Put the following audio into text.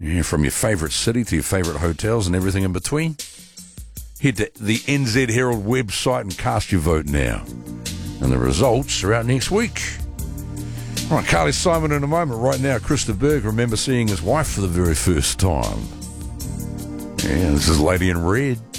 Yeah, from your favourite city to your favourite hotels and everything in between. Head to the NZ Herald website and cast your vote now. And the results are out next week. All right, Carly Simon in a moment. Right now, Krista Berg remembers seeing his wife for the very first time. Yeah, this is Lady in Red.